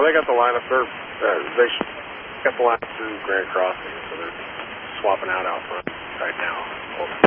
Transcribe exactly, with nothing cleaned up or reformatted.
they got the line up there. Uh, they should, got the line through Grand Crossing, so they're swapping out out front right now.